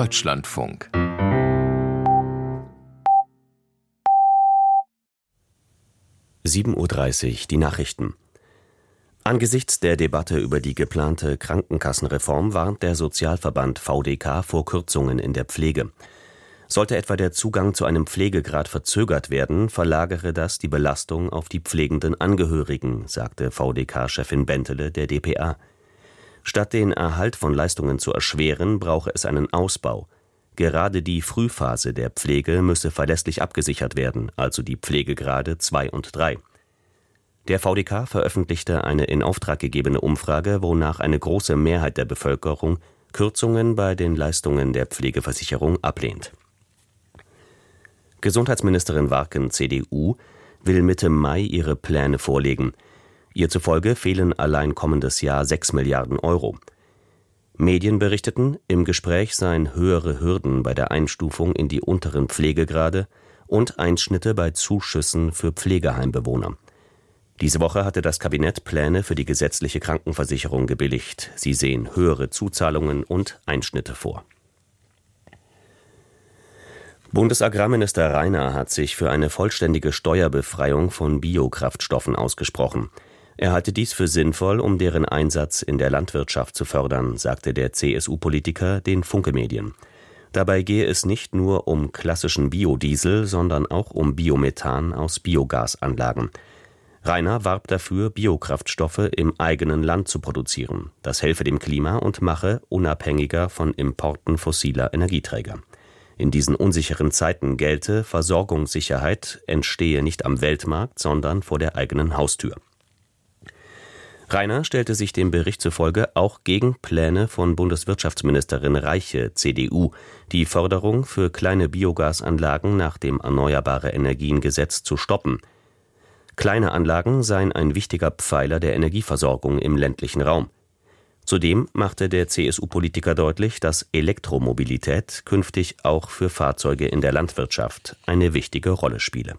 Deutschlandfunk. (7:30 Uhr) die Nachrichten. Angesichts der Debatte über die geplante Krankenkassenreform warnt der Sozialverband VDK vor Kürzungen in der Pflege. Sollte etwa der Zugang zu einem Pflegegrad verzögert werden, verlagere das die Belastung auf die pflegenden Angehörigen, sagte VDK-Chefin Bentele der dpa. Statt den Erhalt von Leistungen zu erschweren, brauche es einen Ausbau. Gerade die Frühphase der Pflege müsse verlässlich abgesichert werden, also die Pflegegrade 2 und 3. Der VDK veröffentlichte eine in Auftrag gegebene Umfrage, wonach eine große Mehrheit der Bevölkerung Kürzungen bei den Leistungen der Pflegeversicherung ablehnt. Gesundheitsministerin Warken, CDU, will Mitte Mai ihre Pläne vorlegen. Ihr zufolge fehlen allein kommendes Jahr 6 Milliarden Euro. Medien berichteten, im Gespräch seien höhere Hürden bei der Einstufung in die unteren Pflegegrade und Einschnitte bei Zuschüssen für Pflegeheimbewohner. Diese Woche hatte das Kabinett Pläne für die gesetzliche Krankenversicherung gebilligt. Sie sehen höhere Zuzahlungen und Einschnitte vor. Bundesagrarminister Rainer hat sich für eine vollständige Steuerbefreiung von Biokraftstoffen ausgesprochen. Er halte dies für sinnvoll, um deren Einsatz in der Landwirtschaft zu fördern, sagte der CSU-Politiker den Funke-Medien. Dabei gehe es nicht nur um klassischen Biodiesel, sondern auch um Biomethan aus Biogasanlagen. Rainer warb dafür, Biokraftstoffe im eigenen Land zu produzieren. Das helfe dem Klima und mache unabhängiger von Importen fossiler Energieträger. In diesen unsicheren Zeiten gelte, Versorgungssicherheit entstehe nicht am Weltmarkt, sondern vor der eigenen Haustür. Rainer stellte sich dem Bericht zufolge auch gegen Pläne von Bundeswirtschaftsministerin Reiche, CDU, die Förderung für kleine Biogasanlagen nach dem Erneuerbare-Energien-Gesetz zu stoppen. Kleine Anlagen seien ein wichtiger Pfeiler der Energieversorgung im ländlichen Raum. Zudem machte der CSU-Politiker deutlich, dass Elektromobilität künftig auch für Fahrzeuge in der Landwirtschaft eine wichtige Rolle spiele.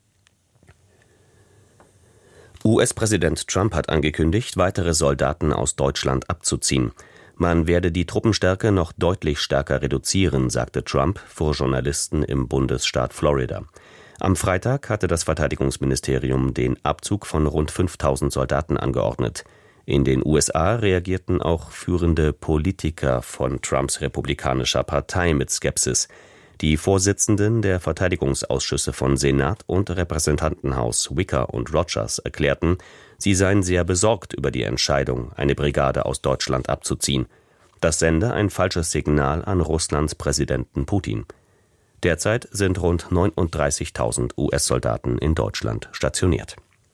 US-Präsident Trump hat angekündigt, weitere Soldaten aus Deutschland abzuziehen. Man werde die Truppenstärke noch deutlich stärker reduzieren, sagte Trump vor Journalisten im Bundesstaat Florida. Am Freitag hatte das Verteidigungsministerium den Abzug von rund 5.000 Soldaten angeordnet. In den USA reagierten auch führende Politiker von Trumps republikanischer Partei mit Skepsis. Die Vorsitzenden der Verteidigungsausschüsse von Senat und Repräsentantenhaus, Wicker und Rogers, erklärten, sie seien sehr besorgt über die Entscheidung, eine Brigade aus Deutschland abzuziehen. Das sende ein falsches Signal an Russlands Präsidenten Putin. Derzeit sind rund 39.000 US-Soldaten in Deutschland stationiert.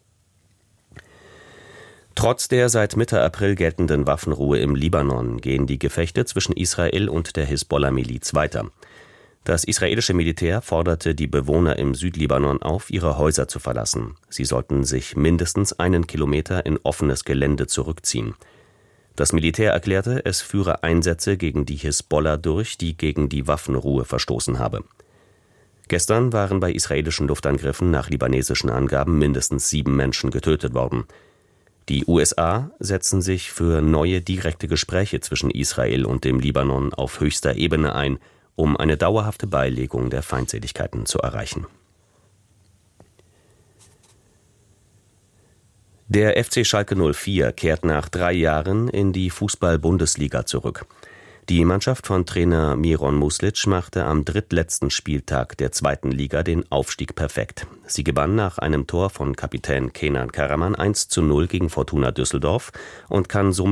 Trotz der seit Mitte April geltenden Waffenruhe im Libanon gehen die Gefechte zwischen Israel und der Hisbollah-Miliz weiter. Das israelische Militär forderte die Bewohner im Südlibanon auf, ihre Häuser zu verlassen. Sie sollten sich mindestens 1 Kilometer in offenes Gelände zurückziehen. Das Militär erklärte, es führe Einsätze gegen die Hisbollah durch, die gegen die Waffenruhe verstoßen habe. Gestern waren bei israelischen Luftangriffen nach libanesischen Angaben mindestens 7 Menschen getötet worden. Die USA setzen sich für neue direkte Gespräche zwischen Israel und dem Libanon auf höchster Ebene ein, um eine dauerhafte Beilegung der Feindseligkeiten zu erreichen. Der FC Schalke 04 kehrt nach 3 Jahren in die Fußball-Bundesliga zurück. Die Mannschaft von Trainer Miron Muslic machte am drittletzten Spieltag der 2. Liga den Aufstieg perfekt. Sie gewann nach einem Tor von Kapitän Kenan Karaman 1:0 gegen Fortuna Düsseldorf und kann somit